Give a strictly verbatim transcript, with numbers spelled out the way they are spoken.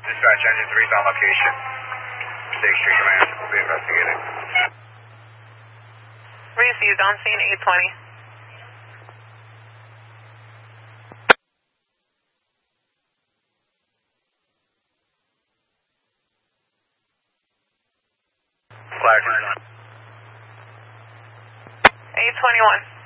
Dispatch, engine three is on location. State Street Command will be investigating. Received on scene eight twenty. Flag. eight twenty-one.